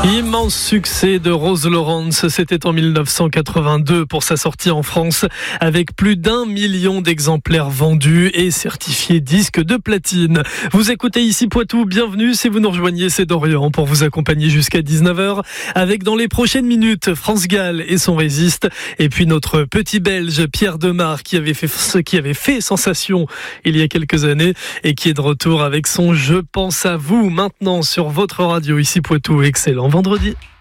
Immense succès de Rose Lawrence, c'était en 1982 pour sa sortie en France, avec plus d'1 million d'exemplaires vendus et certifiés disque de platine. Vous écoutez ici Poitou, bienvenue, si vous nous rejoignez, c'est Dorian pour vous accompagner jusqu'à 19h, avec dans les prochaines minutes France Gall et son Résiste, et puis notre petit Belge Pierre Demar qui avait fait sensation il y a quelques années et qui est de retour avec son Je pense à vous maintenant sur votre radio ici Poitou. Excellent vendredi.